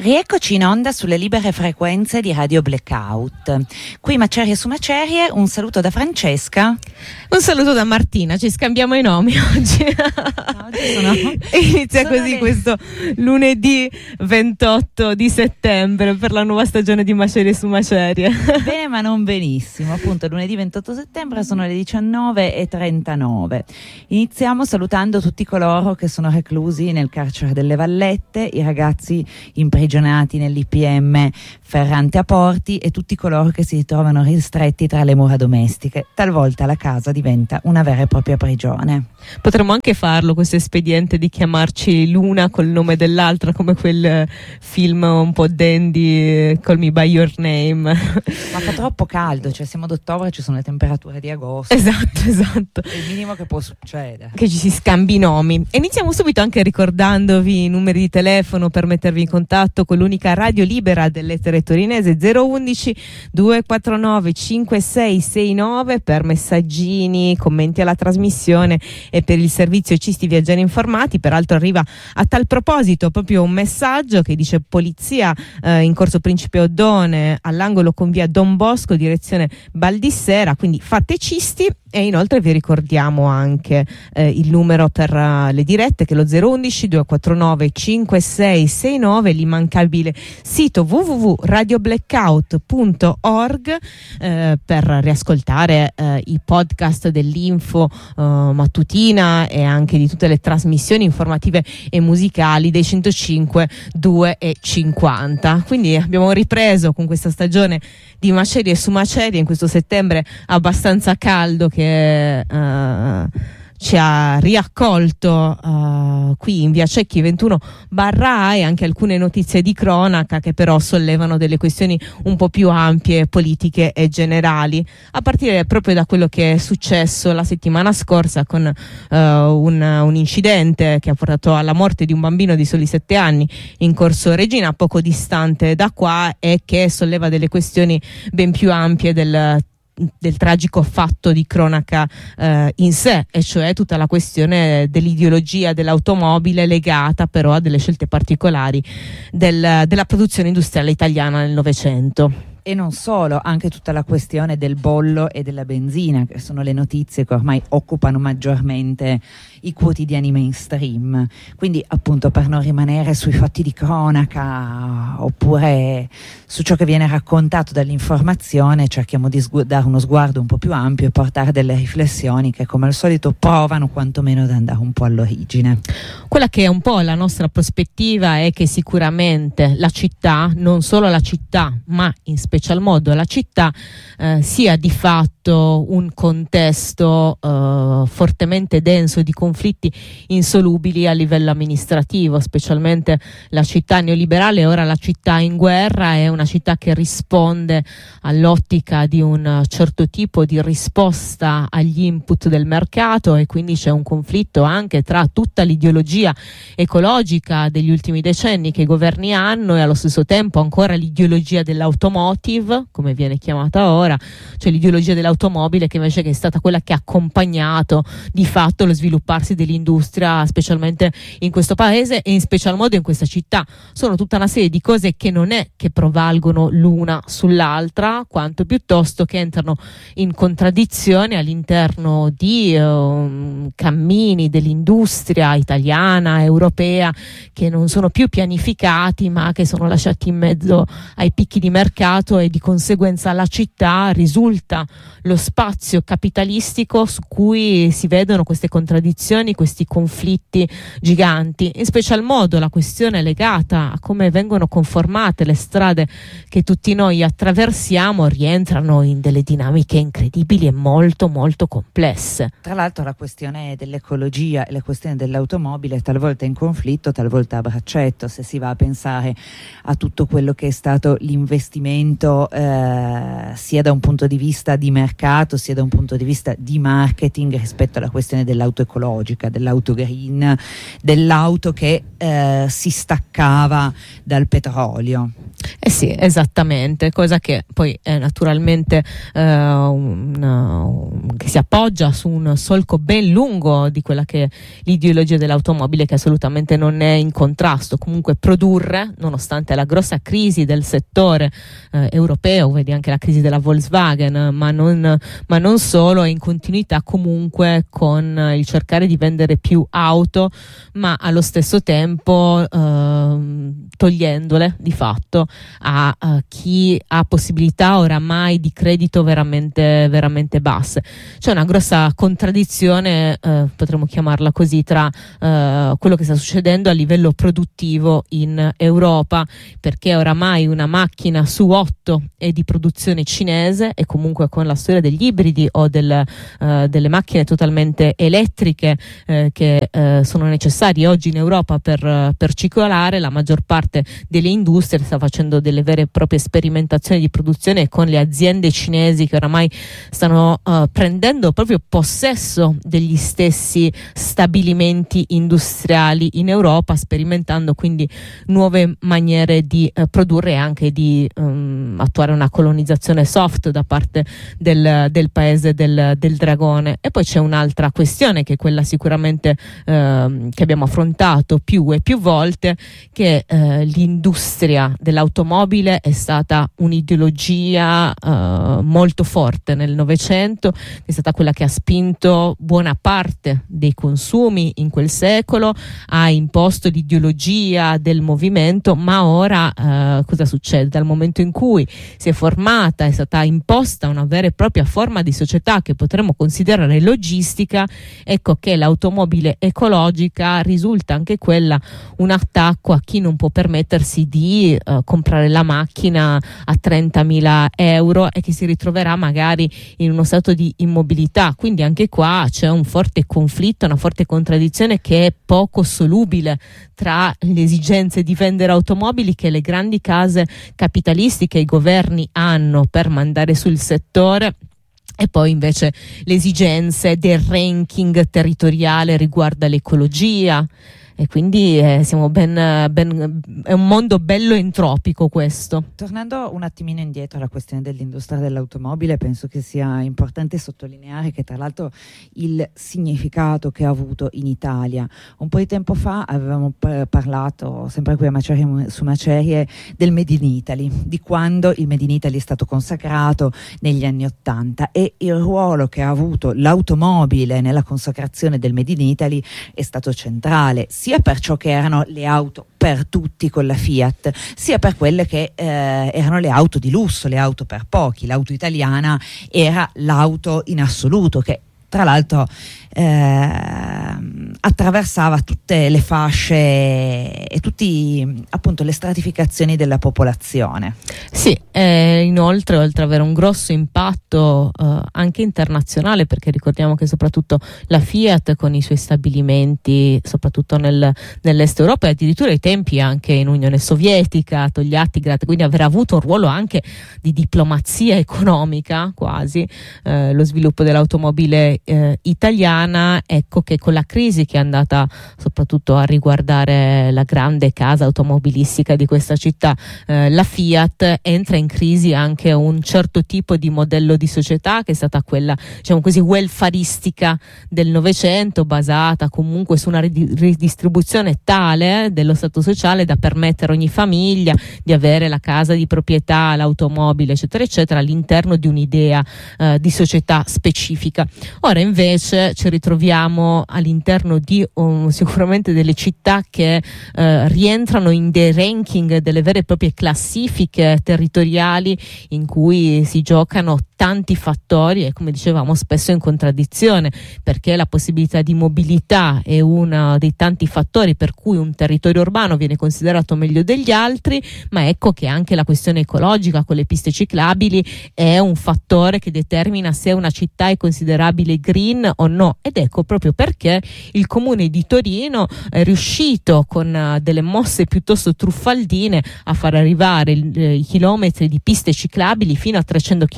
Rieccoci in onda sulle libere frequenze di Radio Blackout. Qui Macerie su Macerie, un saluto da Francesca. Un saluto da Martina, ci scambiamo i nomi oggi. Inizia così questo lunedì 28 di settembre per la nuova stagione di Macerie su Macerie. Bene, ma non benissimo. Appunto, lunedì 28 settembre sono le 19:39. Iniziamo salutando tutti coloro che sono reclusi nel carcere delle Vallette, i ragazzi imprigionati nell'IPM Ferrante a Porti e tutti coloro che si trovano ristretti tra le mura domestiche. Talvolta la casa diventa una vera e propria prigione. Potremmo anche farlo questo espediente di chiamarci l'una col nome dell'altra, come quel film un po' dandy, Call Me By Your Name. Ma fa troppo caldo, cioè siamo ad ottobre, ci sono le temperature di agosto. Esatto. È il minimo che può succedere. Che ci si scambi i nomi. E iniziamo subito anche ricordandovi i numeri di telefono per mettervi in contatto con l'unica radio libera dell'etere torinese, 011 249 5669 per messaggini, commenti alla trasmissione e per il servizio Cisti Viaggiari Informati. Peraltro arriva a tal proposito proprio un messaggio che dice: polizia in corso Principe Oddone all'angolo con via Don Bosco direzione Baldissera, quindi fate Cisti. E inoltre vi ricordiamo anche il numero per le dirette, che è lo 011 249 5669, l'immancabile sito www.radioblackout.org per riascoltare i podcast dell'info mattutina e anche di tutte le trasmissioni informative e musicali dei 105, 2 e 50. Quindi abbiamo ripreso con questa stagione di Macerie su Macerie in questo settembre abbastanza caldo che ci ha riaccolto qui in via Cecchi 21/A, e anche alcune notizie di cronaca che però sollevano delle questioni un po' più ampie, politiche e generali, a partire proprio da quello che è successo la settimana scorsa con un incidente che ha portato alla morte di un bambino di soli 7 anni in Corso Regina, poco distante da qua, e che solleva delle questioni ben più ampie del tragico fatto di cronaca in sé, e cioè tutta la questione dell'ideologia dell'automobile legata però a delle scelte particolari della produzione industriale italiana nel Novecento. E non solo, anche tutta la questione del bollo e della benzina, che sono le notizie che ormai occupano maggiormente i quotidiani mainstream. Quindi, appunto, per non rimanere sui fatti di cronaca oppure su ciò che viene raccontato dall'informazione, cerchiamo di dare uno sguardo un po' più ampio e portare delle riflessioni che, come al solito, provano quantomeno ad andare un po' all'origine. Quella che è un po' la nostra prospettiva è che sicuramente la città, non solo la città, ma in special modo la città, sia di fatto un contesto fortemente denso di conflitti insolubili a livello amministrativo, specialmente la città neoliberale, ora la città in guerra, è una città che risponde all'ottica di un certo tipo di risposta agli input del mercato, e quindi c'è un conflitto anche tra tutta l'ideologia ecologica degli ultimi decenni che i governi hanno e allo stesso tempo ancora l'ideologia dell'automotive, come viene chiamata ora, cioè l'ideologia dell'automobile, che invece che è stata quella che ha accompagnato di fatto lo svilupparsi dell'industria, specialmente in questo paese e in special modo in questa città. Sono tutta una serie di cose che non è che provalgono l'una sull'altra, quanto piuttosto che entrano in contraddizione all'interno di cammini dell'industria italiana, europea, che non sono più pianificati ma che sono lasciati in mezzo ai picchi di mercato, e di conseguenza la città risulta lo spazio capitalistico su cui si vedono queste contraddizioni, questi conflitti giganti. In special modo la questione legata a come vengono conformate le strade che tutti noi attraversiamo rientrano in delle dinamiche incredibili e molto molto complesse. Tra l'altro la questione dell'ecologia e la questione dell'automobile talvolta in conflitto, talvolta a braccetto, se si va a pensare a tutto quello che è stato l'investimento sia da un punto di vista di mercato sia da un punto di vista di marketing rispetto alla questione dell'auto ecologica. ecologica, dell'auto green, dell'auto che si staccava dal petrolio. Eh sì, esattamente, cosa che poi è naturalmente che si appoggia su un solco ben lungo di quella che è l'ideologia dell'automobile, che assolutamente non è in contrasto. Comunque produrre, nonostante la grossa crisi del settore europeo, vedi anche la crisi della Volkswagen, ma non solo, è in continuità comunque con il cercare di vendere più auto, ma allo stesso tempo togliendole di fatto a chi ha possibilità oramai di credito veramente, veramente basse. C'è una grossa contraddizione, potremmo chiamarla così, tra quello che sta succedendo a livello produttivo in Europa, perché oramai una macchina su 8 è di produzione cinese, e comunque con la storia degli ibridi o delle macchine totalmente elettriche che sono necessarie oggi in Europa per circolare, la maggior parte delle industrie sta facendo delle vere e proprie sperimentazioni di produzione con le aziende cinesi che oramai stanno prendendo proprio possesso degli stessi stabilimenti industriali in Europa, sperimentando quindi nuove maniere di produrre e anche di attuare una colonizzazione soft da parte del paese del dragone. E poi c'è un'altra questione, che è quella sicuramente che abbiamo affrontato più e più volte, che l'industria dell'automobile è stata un'ideologia molto forte nel Novecento, è stata quella che ha spinto buona parte dei consumi in quel secolo, ha imposto l'ideologia del movimento, ma ora cosa succede? Dal momento in cui si è formata, è stata imposta una vera e propria forma di società che potremmo considerare logistica, ecco che l'automobile ecologica risulta anche quella un attacco a chi non può permettersi di comprare la macchina a 30.000 euro e che si ritroverà magari in uno stato di immobilità. Quindi anche qua c'è un forte conflitto, una forte contraddizione che è poco solubile tra le esigenze di vendere automobili che le grandi case capitalistiche e i governi hanno per mandare sul settore, e poi invece le esigenze del ranking territoriale riguardo all'ecologia. E quindi siamo è un mondo bello entropico questo. Tornando un attimino indietro alla questione dell'industria dell'automobile, penso che sia importante sottolineare che tra l'altro il significato che ha avuto in Italia. Un po' di tempo fa avevamo parlato, sempre qui a Macerie, su Macerie, del Made in Italy, di quando il Made in Italy è stato consacrato negli anni '80, e il ruolo che ha avuto l'automobile nella consacrazione del Made in Italy è stato centrale, sia per ciò che erano le auto per tutti con la Fiat, sia per quelle che erano le auto di lusso, le auto per pochi. L'auto italiana era l'auto in assoluto, che tra l'altro attraversava tutte le fasce e tutti appunto le stratificazioni della popolazione. Sì, inoltre, oltre ad avere un grosso impatto anche internazionale, perché ricordiamo che soprattutto la Fiat con i suoi stabilimenti soprattutto nell'est Europa e addirittura ai tempi anche in Unione Sovietica, Togliatti, quindi aver avuto un ruolo anche di diplomazia economica quasi, lo sviluppo dell'automobile italiana. Ecco che con la crisi che è andata soprattutto a riguardare la grande casa automobilistica di questa città, la Fiat, entra in crisi anche un certo tipo di modello di società che è stata quella, diciamo così, welfaristica del Novecento, basata comunque su una ridistribuzione tale dello stato sociale da permettere a ogni famiglia di avere la casa di proprietà, l'automobile, eccetera eccetera, all'interno di un'idea di società specifica. Ora invece ci ritroviamo all'interno di sicuramente delle città che rientrano in dei ranking, delle vere e proprie classifiche territoriali in cui si giocano tanti fattori e, come dicevamo, spesso in contraddizione, perché la possibilità di mobilità è uno dei tanti fattori per cui un territorio urbano viene considerato meglio degli altri, ma ecco che anche la questione ecologica con le piste ciclabili è un fattore che determina se una città è considerabile green o no. Ed ecco proprio perché il comune di Torino è riuscito con delle mosse piuttosto truffaldine a far arrivare i chilometri di piste ciclabili fino a 300 chilometri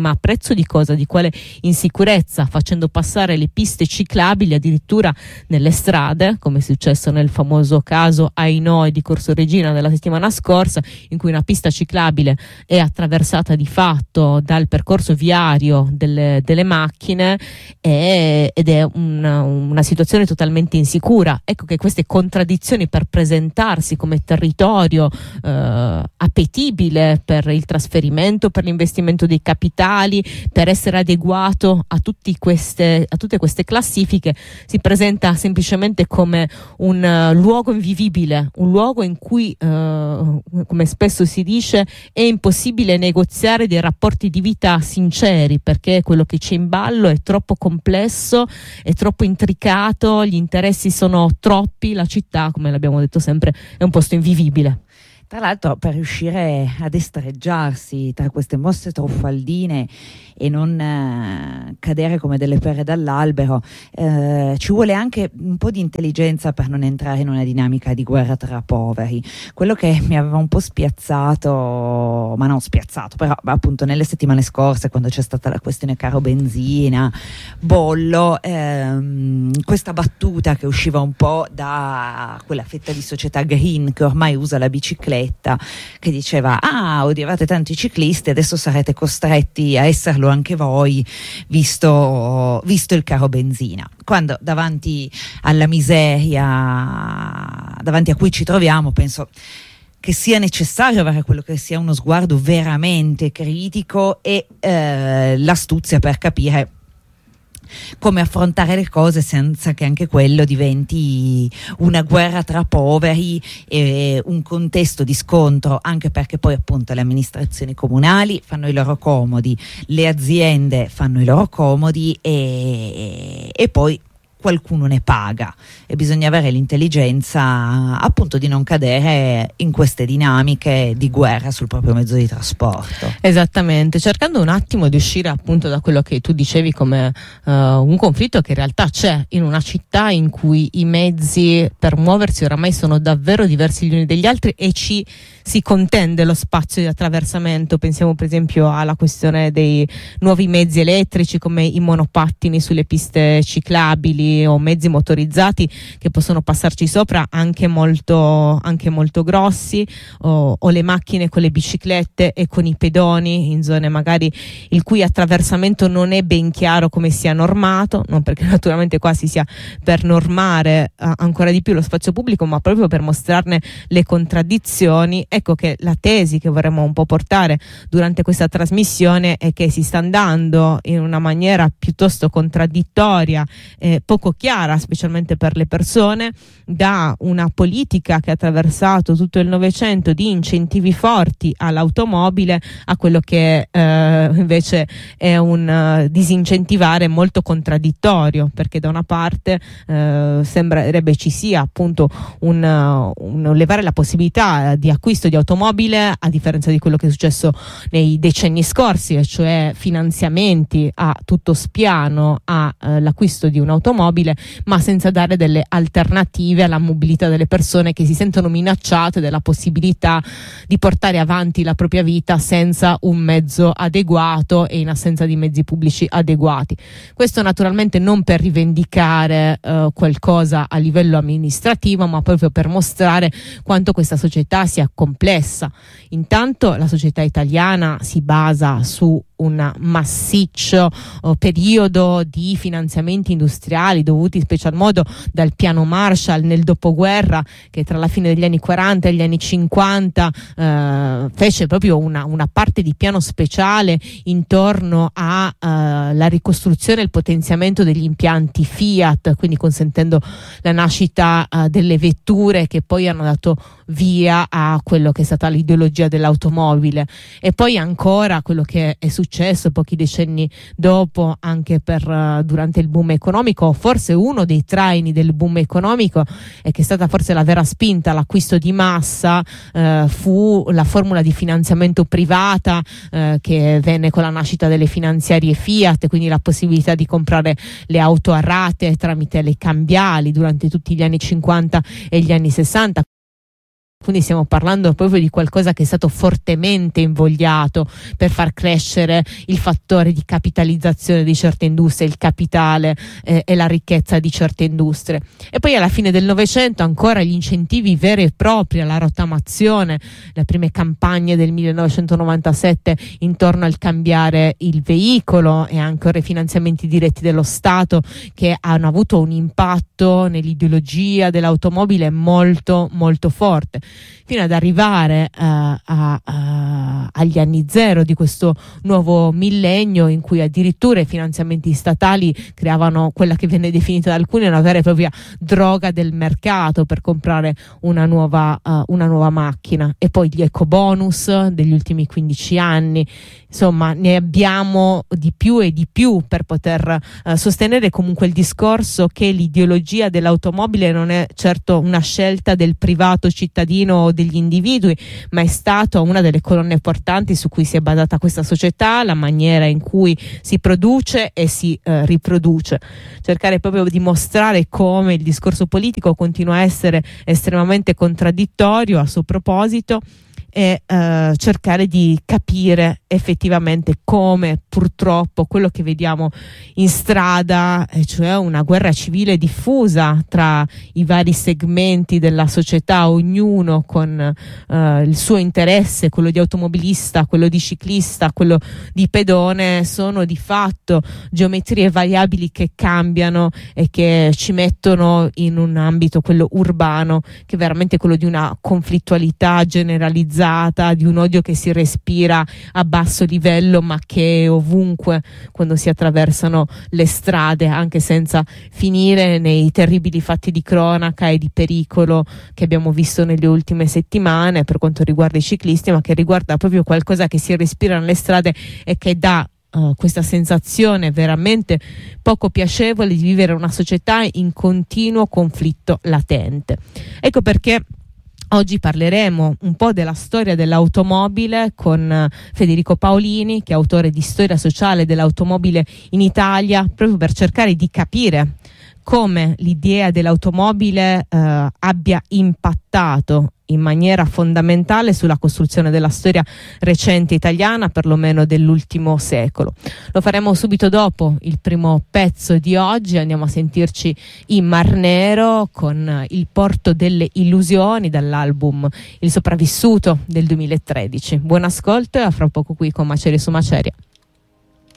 ma a prezzo di cosa? Di quale insicurezza, facendo passare le piste ciclabili addirittura nelle strade, come è successo nel famoso caso Ainhoa di Corso Regina della settimana scorsa, in cui una pista ciclabile è attraversata di fatto dal percorso viario delle macchine ed è una situazione totalmente insicura. Ecco che queste contraddizioni, per presentarsi come territorio appetibile per il trasferimento, per l'investimento dei capitali, per essere adeguato a tutte queste classifiche, si presenta semplicemente come un luogo invivibile, un luogo in cui, come spesso si dice, è impossibile negoziare dei rapporti di vita sinceri, perché quello che c'è in ballo è troppo complesso, è troppo intricato, gli interessi sono troppi, la città, come l'abbiamo detto sempre, è un posto invivibile. Tra l'altro, per riuscire a destreggiarsi tra queste mosse truffaldine e non cadere come delle pere dall'albero, ci vuole anche un po' di intelligenza per non entrare in una dinamica di guerra tra poveri. Quello che mi aveva un po' spiazzato, ma non spiazzato, però appunto nelle settimane scorse, quando c'è stata la questione caro benzina, bollo, questa battuta che usciva un po' da quella fetta di società green che ormai usa la bicicletta, che diceva: odiavate tanto i ciclisti, adesso sarete costretti a esserlo anche voi, visto il caro benzina. Quando davanti alla miseria davanti a cui ci troviamo, penso che sia necessario avere quello che sia uno sguardo veramente critico e l'astuzia per capire come affrontare le cose senza che anche quello diventi una guerra tra poveri e un contesto di scontro, anche perché poi appunto le amministrazioni comunali fanno i loro comodi, le aziende fanno i loro comodi e poi qualcuno ne paga, e bisogna avere l'intelligenza appunto di non cadere in queste dinamiche di guerra sul proprio mezzo di trasporto. Esattamente, cercando un attimo di uscire appunto da quello che tu dicevi come un conflitto che in realtà c'è in una città in cui i mezzi per muoversi oramai sono davvero diversi gli uni dagli altri e si contende lo spazio di attraversamento. Pensiamo per esempio alla questione dei nuovi mezzi elettrici come i monopattini sulle piste ciclabili o mezzi motorizzati che possono passarci sopra, anche molto grossi, o le macchine con le biciclette e con i pedoni in zone magari il cui attraversamento non è ben chiaro come sia normato, non perché naturalmente qua si sia per normare ancora di più lo spazio pubblico, ma proprio per mostrarne le contraddizioni. Ecco che la tesi che vorremmo un po' portare durante questa trasmissione è che si sta andando in una maniera piuttosto contraddittoria, poco chiara, specialmente per le persone, da una politica che ha attraversato tutto il Novecento di incentivi forti all'automobile a quello che invece è un disincentivare molto contraddittorio, perché da una parte sembrerebbe ci sia appunto un levare la possibilità di acquisto di automobile, a differenza di quello che è successo nei decenni scorsi, e cioè finanziamenti a tutto spiano all'acquisto di un'automobile, ma senza dare delle alternative alla mobilità delle persone che si sentono minacciate della possibilità di portare avanti la propria vita senza un mezzo adeguato e in assenza di mezzi pubblici adeguati. Questo naturalmente non per rivendicare qualcosa a livello amministrativo, ma proprio per mostrare quanto questa società sia complessa. Intanto la società italiana si basa su un massiccio periodo di finanziamenti industriali dovuti in special modo dal piano Marshall nel dopoguerra, che tra la fine degli anni 40 e gli anni 50 fece proprio una parte di piano speciale intorno alla ricostruzione e il potenziamento degli impianti Fiat, quindi consentendo la nascita delle vetture che poi hanno dato via a quello che è stata l'ideologia dell'automobile. E poi ancora quello che è successo pochi decenni dopo, anche durante il boom economico, forse uno dei traini del boom economico, e che è stata forse la vera spinta all'acquisto di massa, fu la formula di finanziamento privata che venne con la nascita delle finanziarie Fiat, quindi la possibilità di comprare le auto a rate tramite le cambiali durante tutti gli anni 50 e gli anni 60. quindi stiamo parlando proprio di qualcosa che è stato fortemente invogliato per far crescere il fattore di capitalizzazione di certe industrie, il capitale e la ricchezza di certe industrie. E poi alla fine del Novecento ancora gli incentivi veri e propri alla rottamazione, le prime campagne del 1997 intorno al cambiare il veicolo e ancora i finanziamenti diretti dello Stato, che hanno avuto un impatto nell'ideologia dell'automobile molto molto forte, fino ad arrivare agli anni zero di questo nuovo millennio, in cui addirittura i finanziamenti statali creavano quella che viene definita da alcuni una vera e propria droga del mercato per comprare una nuova macchina. E poi gli ecobonus degli ultimi 15 anni, insomma ne abbiamo di più e di più per poter sostenere comunque il discorso che l'ideologia dell'automobile non è certo una scelta del privato cittadino o degli individui, ma è stata una delle colonne portanti su cui si è basata questa società, la maniera in cui si produce e si riproduce. Cercare proprio di mostrare come il discorso politico continua a essere estremamente contraddittorio a suo proposito, e cercare di capire effettivamente come purtroppo quello che vediamo in strada, cioè una guerra civile diffusa tra i vari segmenti della società, ognuno con il suo interesse, quello di automobilista, quello di ciclista, quello di pedone, sono di fatto geometrie variabili che cambiano e che ci mettono in un ambito, quello urbano, che è veramente quello di una conflittualità generalizzata, di un odio che si respira a basso livello ma che è ovunque quando si attraversano le strade, anche senza finire nei terribili fatti di cronaca e di pericolo che abbiamo visto nelle ultime settimane per quanto riguarda i ciclisti, ma che riguarda proprio qualcosa che si respira nelle strade e che dà questa sensazione veramente poco piacevole di vivere una società in continuo conflitto latente. Ecco perché oggi parleremo un po' della storia dell'automobile con Federico Paolini, che è autore di Storia sociale dell'automobile in Italia, proprio per cercare di capire come l'idea dell'automobile abbia impattato in maniera fondamentale sulla costruzione della storia recente italiana, perlomeno dell'ultimo secolo. Lo faremo subito dopo il primo pezzo di oggi. Andiamo a sentirci in Mar Nero con Il porto delle illusioni dall'album Il sopravvissuto del 2013. Buon ascolto e a fra poco qui con Macerie su Macerie.